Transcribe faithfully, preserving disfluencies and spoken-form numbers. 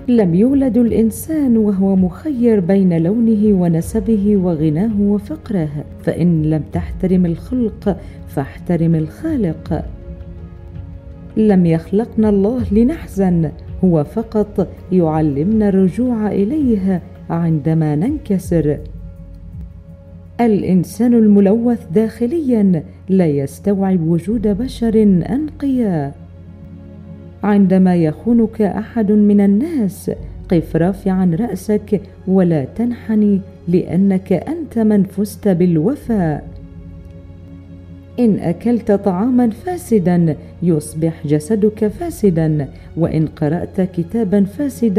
لم يولد الإنسان وهو مخير بين لونه ونسبه وغناه وفقره، فإن لم تحترم الخلق فاحترم الخالق. لم يخلقنا الله لنحزن، هو فقط يعلمنا الرجوع إليه عندما ننكسر. الإنسان الملوث داخليا لا يستوعب وجود بشر أنقياء. عندما يخونك أحد من الناس قف رافعا رأسك ولا تنحني، لأنك أنت من فزت بالوفاء. إن أكلت طعاما فاسدا يصبح جسدك فاسدا، وإن قرأت كتابا فاسدا